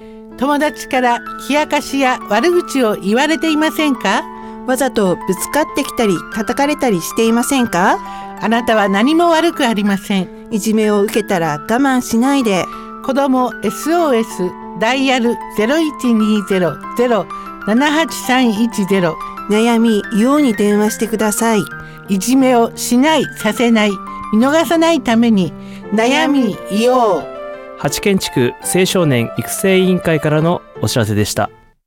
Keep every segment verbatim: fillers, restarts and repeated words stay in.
友達から冷やかしや悪口を言われていませんか？ わざとぶつかってきたり叩かれたりしていませんか？ あなたは何も悪くありません。 いじめを受けたら我慢しないで。 子ども エスオーエス ダイヤル ゼロいちにゼロ ゼロ ななはちさんいちゼロ。 悩みように電話してください。 いじめをしないさせない見逃さないために悩みいよう。 八軒地区青少年育成委員会からのお知らせでした。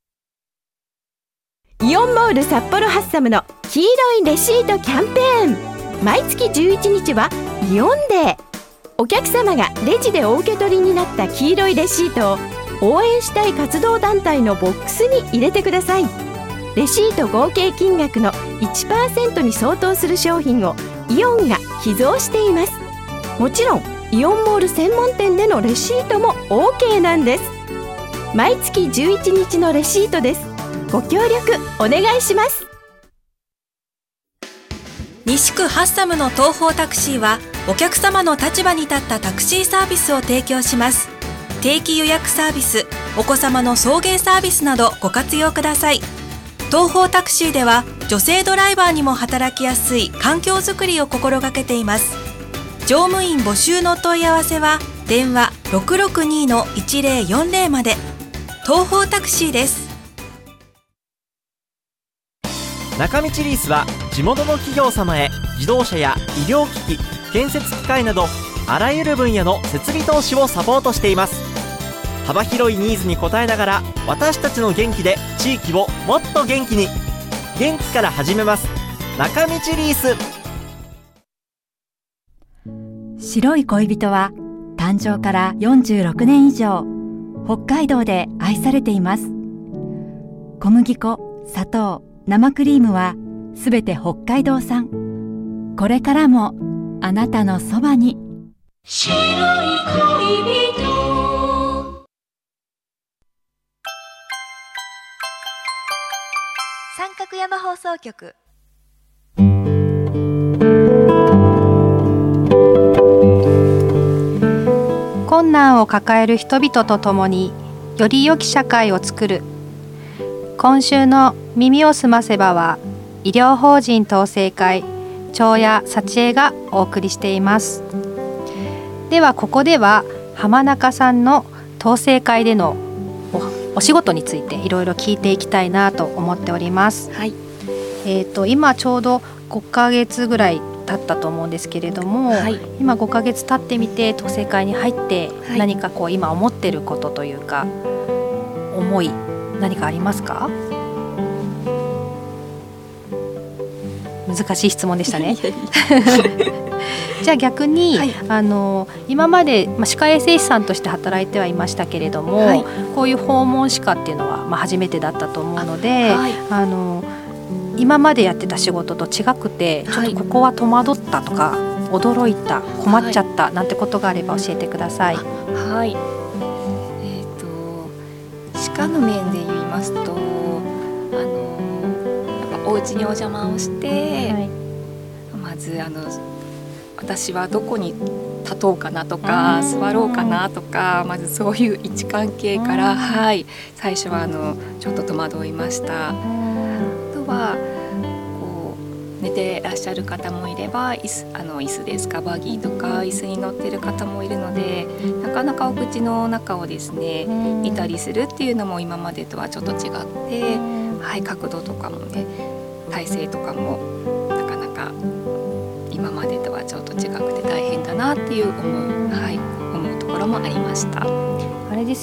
イオンモール札幌ハッサムの黄色いレシートキャンペーン。毎月じゅういちにちはイオンデー。お客様がレジでお受け取りになった黄色いレシートを応援したい活動団体のボックスに入れてください。レシート合計金額の いちパーセント に相当する商品をイオンが寄贈しています。もちろんイオンモール専門店でのレシートも オーケー なんです。毎月じゅういちにちのレシートです。ご協力お願いします。 西区ハッサムの東方タクシーはお客様の立場に立ったタクシーサービスを提供します。定期予約サービス、お子様の送迎サービスなどご活用ください。東方タクシーでは女性ドライバーにも働きやすい環境づくりを心がけています。乗務員募集のお問い合わせは電話 ろくろくに のいちぜろよんぜろ まで。東方タクシーです。 中道リースは地元の企業様へ自動車や医療機器、建設機械などあらゆる分野の設備投資をサポートしています。幅広いニーズに応えながら私たちの元気で地域をもっと元気に。元気から始めます。中道リース。 白い恋人は誕生からよんじゅうろくねん以上北海道で愛されています。小麦粉、砂糖、生クリームはすべて北海道産。これからもあなたのそばに。白い恋人。 三角山放送局。 困難を抱える人々と共により良き社会を作る。今週の耳をすませばは医療法人統制会長谷幸恵がお送りしています。ではここでは浜中さんの統制会での お, お仕事についていろいろ聞いていきたいなと思っております。 はい。 えーと、今ちょうどごかげつぐらい経ったと思うんですけれども、はい、今ごかげつ経ってみて統制会に入って何かこう今思ってることというか、思い何かありますか？難しい質問でしたね。じゃあ逆に、はい、あの今まで、まあ、歯科衛生士さんとして働いてはいましたけれども、はい、こういう訪問歯科っていうのは、まあ、初めてだったと思うので、あ、はい、あの今までやってた仕事と違くてちょっとここは戸惑ったとか、はい、驚いた、困っちゃった、はい、なんてことがあれば教えてください。 はい。えーと、歯科の面で言いますと、あのやっぱお家にお邪魔をして、はい、まずあの私はどこに立とうかなとか座ろうかなとか、まずそういう位置関係から、はい、最初はあのちょっと戸惑いました。あとはこう寝てらっしゃる方もいれば、椅子、あの椅子ですか、バギーとか椅子に乗ってる方もいるので、なかなかお口の中をですね見たりするっていうのも今までとはちょっと違って、はい、角度とかもね、体勢とかもなかなか今までとはちょっと違くて大変だなっていう思う、はい、思うところもありました。 あれです